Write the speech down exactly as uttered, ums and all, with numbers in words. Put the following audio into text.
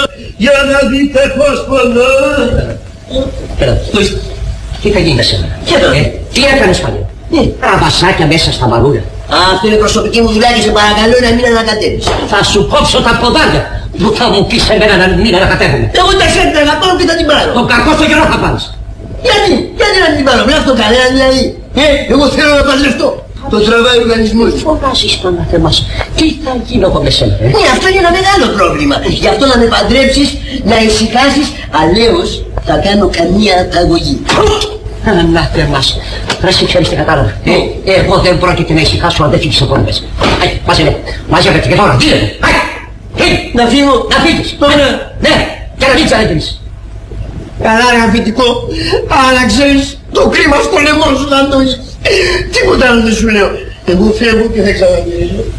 για να δείτε πως πονώ. Πέρα, τι θα γίνει με σένα? Ε, τι έκανες πάλι? Τραβασάκια μέσα στα μαρούλια. Αυτό είναι προσωπική μου δουλειά και σε παρακαλώ να μην ανακατεύεις. Θα σου κόψω τα ποδάρια που θα μου πεις εμένα να μην ανακατεύουμε. Εγώ τα ξέρω να πάω και θα την πάρω. Το κακό στο καιρό θα πάρεις. Γιατί, γιατί να την πάρω, με αυτό κανένα δηλαδή. Ε, εγώ θέλω να παντρευτώ. Το τραβάει ο οργανισμός. Φωνάζεις τον Θεό σου. Τι θα γίνει εγώ με σένα? Ναι, αυτό είναι ένα μεγάλο πρόβλημα. Γι' αυτό να με παντρέψεις, να ησυχάσεις, αλλιώς θα κάνω καμία αγωγή. Ανάθεμα σου. Ρε εσύ ξέρεις τι κατάλαβα. Ε, εγώ δεν πρόκειται να ησυχάσω αν δεν φύγεις από μέσα. Άι, μαζεύε, μαζεύε και τώρα, δίνε μου. Άι, φύγει. Να φύγω. Να φύγεις. Τώρα. Ναι, και να μην ξαναγίνεις. Καλά ρε αφητικό, αλλά ξέρεις, το κρίμα στο λαιμό σου να το έχεις. Τίποτα άλλο δεν σου λέω. Εγώ φεύγω και θα ξαναγυρίσω.